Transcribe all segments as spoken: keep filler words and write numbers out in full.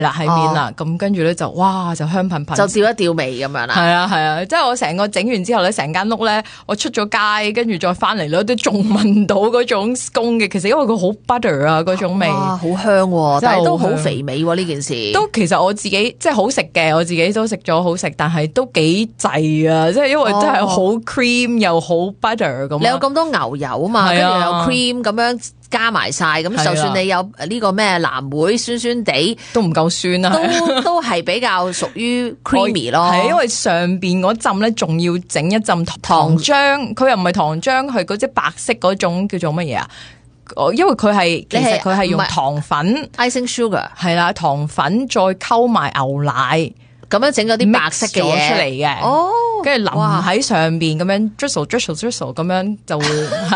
啦喺面啦，咁跟住咧就哇就香噴噴， 就吊一吊味咁樣啦。 係啊係啊，即係我成個整完之後咧，成間屋咧，我出咗街，跟住再翻嚟咧，都仲聞到嗰種公嘅。其實因為佢好 butter 啊嗰種味， 哇，好香喎，但係都好肥美喎呢件事。 都其實我自己即係好食嘅，我自己都食咗好食，但係都幾滯啊！即係因為真係好 cream 又好 butter 咁。 你有咁多牛油啊嘛，跟住有 cream 咁樣。加埋晒咁，就算你有呢個咩藍莓酸酸地， 都唔夠酸啊！ 都都係比較屬於 creamy 咯。 係因為上邊嗰浸咧，仲要整一浸糖漿，佢又唔係糖漿，係嗰隻白色嗰種叫做乜嘢啊？因為佢係其實佢係用糖粉 icing sugar 係啦，糖粉再溝埋牛奶。 咁樣整咗啲白色嘅嘢出嚟嘅， 哦， 跟住淋喺上邊咁樣 drizzle drizzle drizzle 咁樣就會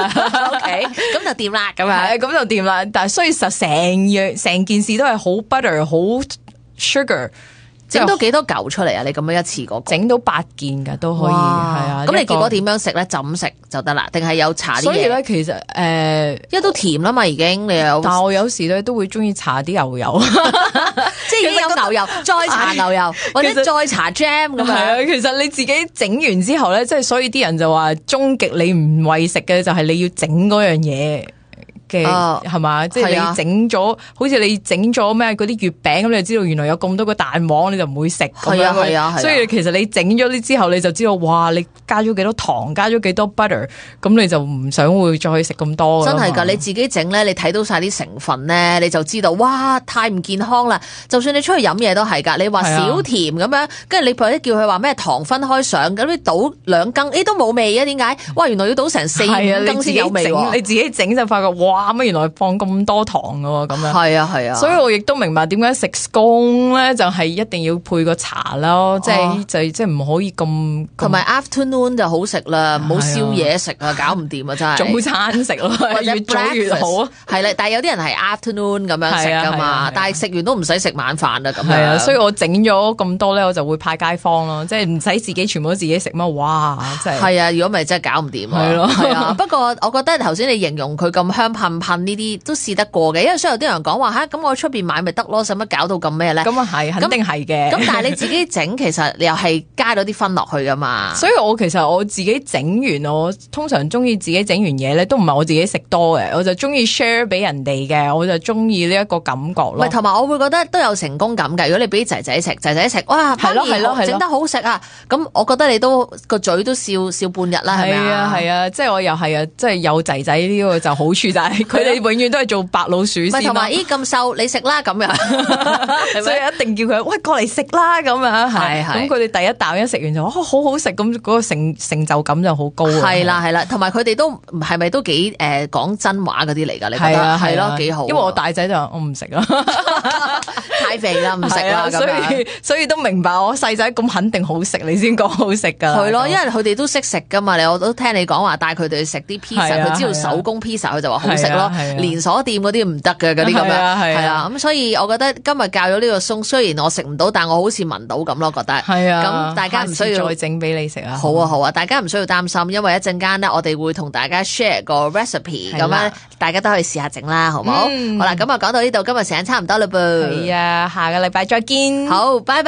，OK，咁就掂啦，咁樣， 咁就掂啦。但係所以實成樣成件事都係好 butter 好 sugar。 整到幾多嚿出嚟啊？你咁樣一次過整到八件噶都可以，係啊。 咁你結果點樣食咧？怎食就得啦，定係有搽啲嘢？ 所以咧，其實誒，呃、 因為都甜啦嘛，已經你有。 但係我有時咧都會中意搽啲牛油， 即係已經有牛油，再搽牛油，或者再搽 jam 咁樣。係啊，其實你自己整完之後咧，即係所以啲人就話，終極你唔為食嘅就係你要整嗰樣嘢。嘅係嘛，即係你整咗，好似你整咗咩嗰啲月餅咁，你就知道原來有咁多個蛋黃，你就唔會食咁樣。係啊，所以其實你整咗呢之後，你就知道哇，你加咗幾多糖，加咗幾多 butter， 咁你就唔想會再食咁多。 真係噶，你自己整咧，你睇到晒啲成分咧，你就知道哇，太唔健康啦！就算你出去飲嘢都係噶，你話少甜咁樣，跟住你或者叫佢話咩糖分開上，咁你倒兩羹，誒都冇味啊？點解？哇，原來要倒成四五羹先有味。 你自己整就發覺哇！哇！乜原來放咁多糖㗎喎，咁樣係啊係啊， 所以我亦都明白點解食 scone 咧就係一定要配個茶咯，即係就即係唔可以咁。同埋 afternoon 就好食啦，唔好宵夜食啊，搞唔掂啊真係。 早餐食咯，越早越好。係啦，但係有啲人係 afternoon 咁樣食㗎嘛，但係食完都唔使食晚飯啦咁樣。 係啊，所以我整咗咁多咧，我就會派街坊咯，即係唔使自己全部都自己食乜，哇！真係。係啊，如果咪真係搞唔掂。 係咯， 係啊。不過我覺得頭先你形容佢咁香噴噴。呢啲都試得過嘅，因為所以有啲人講話吓，咁我出邊買咪得咯，使乜搞到咁咩咧？ 咁啊係，肯定係嘅。 咁但係你自己整，其實你又係加咗啲分落去噶嘛。 所以我其實我自己整完，我通常中意自己整完嘢咧，都唔係我自己食多嘅，我就中意 share 俾人哋嘅，我就中意呢一個感覺咯。 同埋我會覺得都有成功感嘅。如果你俾仔仔食，仔仔食，哇， 係咯係咯， 整得好食啊！咁我覺得你都個嘴都笑笑半日啦，係咪啊？ 係啊，即係我又係啊，即係有仔仔呢個就好處就係佢哋永遠都係做白老鼠先。 同埋咦咁瘦，你食啦咁樣， 所以一定叫佢喂過嚟食啦咁樣。係係。咁佢哋第一啖一食完就哇好好食，咁嗰個成成就感就好高啊。 係啦係啦，同埋佢哋都係咪都幾誒講真話嗰啲嚟㗎？你覺得係咯幾好？ 因為我大仔就我唔食啦， 太肥啦唔食啦， 所以所以都明白我細仔咁肯定好食，你先講好食㗎。 係咯，因為佢哋都識食㗎嘛。你我都聽你講話帶佢哋去食啲 pizza，佢知道手工 pizza，佢就話好食咯。連鎖店嗰啲唔得嘅嗰啲咁樣，係啊，咁所以我覺得今日教咗呢個餸，雖然我食唔到，但我好似聞到咁咯，覺得係啊。咁大家唔需要再整俾你食啊。 好啊好啊，大家唔需要擔心，因為一陣間咧，我哋會同大家 share 個 recipe，咁樣大家都可以試下整啦，好唔好？好啦，咁啊講到呢度，今日時間差唔多啦噃。 係啊，下個禮拜再見。 好，拜拜。